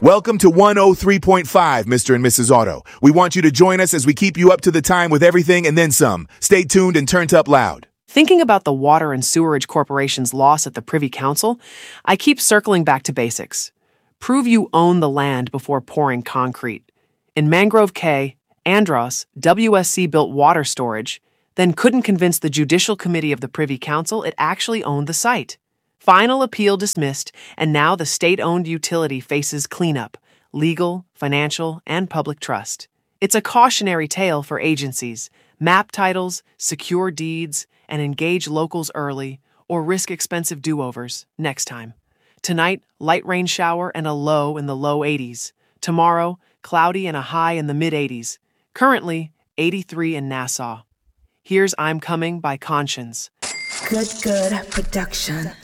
Welcome to 103.5, Mr. and Mrs. Auto. We want you to join us as we keep you up to the time with everything and then some. Stay tuned and turned up loud. Thinking about the Water and Sewerage Corporation's loss at the Privy Council, I keep circling back to basics. Prove you own the land before pouring concrete. In Mangrove K, Andros, WSC built water storage, then couldn't convince the Judicial Committee of the Privy Council it actually owned the site. Final appeal dismissed, and now the state-owned utility faces cleanup, legal, financial, and public trust. It's a cautionary tale for agencies. Map titles, secure deeds, and engage locals early, or risk expensive do-overs next time. Tonight, light rain shower and a low in the low 80s. Tomorrow, cloudy and a high in the mid-80s. Currently, 83 in Nassau. Here's I'm Coming by Conscience. Good production.